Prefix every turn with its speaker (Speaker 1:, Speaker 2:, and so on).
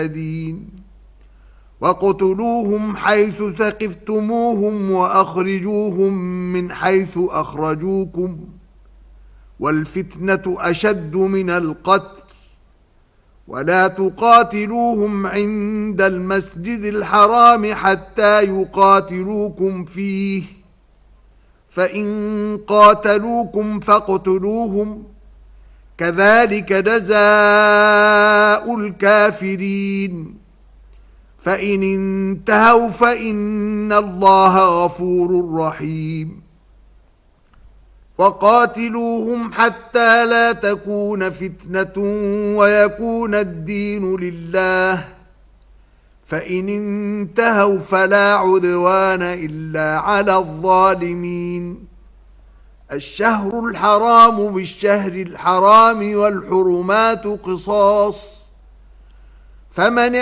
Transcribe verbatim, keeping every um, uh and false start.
Speaker 1: وَاقْتُلُوهُمْ حَيْثُ ثَقِفْتُمُوهُمْ وَأَخْرِجُوهُمْ مِنْ حَيْثُ أَخْرَجُوكُمْ وَالْفِتْنَةُ أَشَدُّ مِنَ الْقَتْلِ وَلَا تُقَاتِلُوهُمْ عِندَ الْمَسْجِدِ الْحَرَامِ حَتَّى يُقَاتِلُوكُمْ فِيهِ فَإِنْ قَاتَلُوكُمْ فَاقْتُلُوهُمْ كَذَلِكَ جَزَاءُ الْكَافِرِينَ فَإِنِ انتهوا فَإِنَّ اللَّهَ غَفُورٌ رَحِيمٌ وَقَاتِلُوهُمْ حَتَّى لَا تَكُونَ فِتْنَةٌ وَيَكُونَ الدِّينُ لِلَّهِ فَإِنِ انتهوا فَلَا عُدْوَانَ إِلَّا عَلَى الظَّالِمِينَ الشهر الحرام بالشهر الحرام والحرمات قصاص فمن